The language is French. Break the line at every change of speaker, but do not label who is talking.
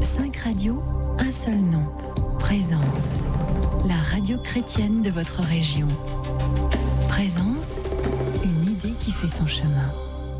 5 radios, un seul nom. Présence. La radio chrétienne de votre région. Présence